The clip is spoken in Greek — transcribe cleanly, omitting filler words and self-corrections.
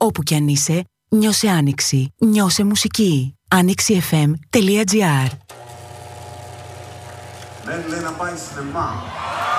Όπου κι αν είσαι, νιώσε Άνοιξη, νιώσε μουσική. AnοιxiFM.gr. Δεν λέει να πάει σινεμά.